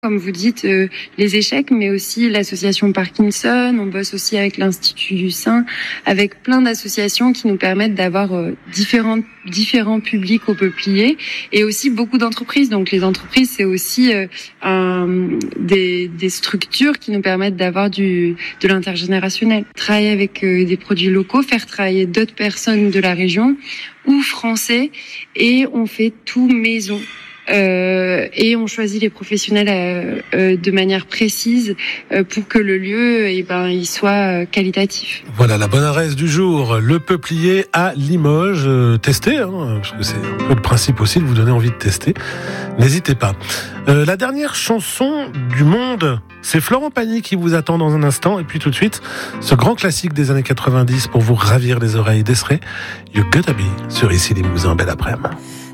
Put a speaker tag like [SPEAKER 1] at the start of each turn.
[SPEAKER 1] Comme vous dites, les échecs, mais aussi l'association Parkinson. On bosse aussi avec l'Institut du Sein, avec plein d'associations qui nous permettent d'avoir différents publics au peuplier, et aussi beaucoup d'entreprises. Donc les entreprises, c'est aussi des structures qui nous permettent d'avoir de l'intergénérationnel. Travailler avec des produits locaux, faire travailler d'autres personnes de la région ou français, et on fait tout maison. Et on choisit les professionnels de manière précise pour que le lieu il soit qualitatif.
[SPEAKER 2] Voilà la bonne adresse du jour, le Peuplier à Limoges. Testez, parce que c'est un peu le principe aussi de vous donner envie de tester. N'hésitez pas. La dernière chanson du monde, c'est Florent Pagny qui vous attend dans un instant. Et puis tout de suite, ce grand classique des années 90 pour vous ravir les oreilles d'Esré, You Gotta Be, sur Ici Limousin. Belle après-midi.